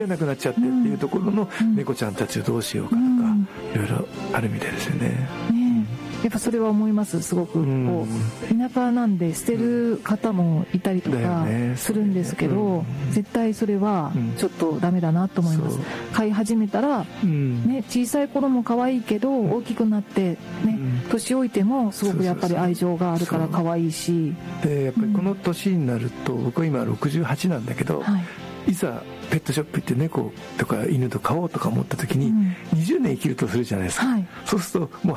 なくなっちゃってっていうところの猫ちゃんたちをどうしようかとか、いろいろあるみたいですよね。 やっぱそれは思います。すごくこう田舎なんで捨てる方もいたりとかするんですけど、絶対それはちょっとダメだなと思います。飼い始めたらね、小さい頃も可愛いけど大きくなってね、年老いてもすごくやっぱり愛情があるから可愛いし、 でやっぱりこの年になると、僕は今68なんだけど、いざペットショップ行って猫とか犬と飼おうとか思った時に20年生きるとするじゃないですか、そうするともう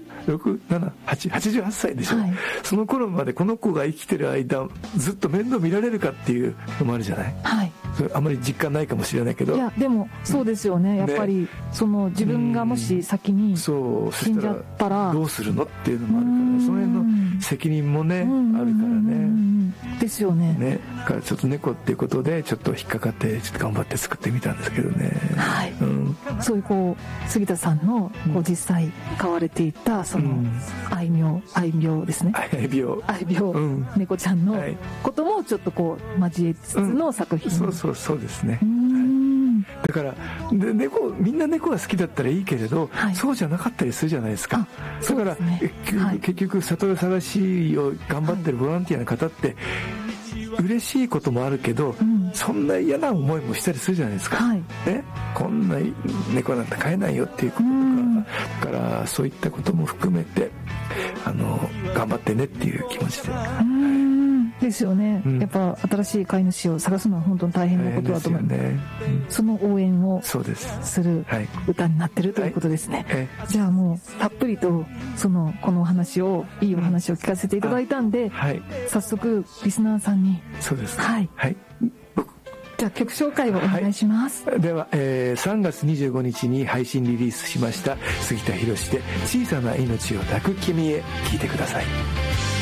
88歳でしょ、その頃までこの子が生きてる間ずっと面倒見られるかっていうのもあるじゃない、それあまり実感ないかもしれないけど、 いやでもそうですよね、やっぱりその自分がもし先に死んじゃったらどうするのっていうのもあるから、その辺の責任もねあるからね、 ですよね。 だからちょっと猫っていうことでちょっと引っかかってちょっと頑張って作ってみたんですけどね。 そういうこう杉田さんのこう実際飼われていたその愛病ですね、愛病、猫ちゃんのこともちょっとこう交えつつの作品、 そうですね。だからみんな猫が好きだったらいいけれど、そうじゃなかったりするじゃないですか。だから結局里親探しを頑張ってるボランティアの方って嬉しいこともあるけど、そんな嫌な思いもしたりするじゃないですか、こんな猫なんて飼えないよっていうこととか、だからそういったことも含めて頑張ってねっていう気持ちで、 ですよね、やっぱ新しい飼い主を探すのは本当に大変なことだと思うので、その応援をする歌になってるということですね。じゃあもうたっぷりとこのお話をいいお話を聞かせていただいたんで、早速リスナーさんにじゃあ曲紹介をお願いします。 では、3月25日に配信リリースしました杉田博で小さな命を抱く君へ、聴いてください。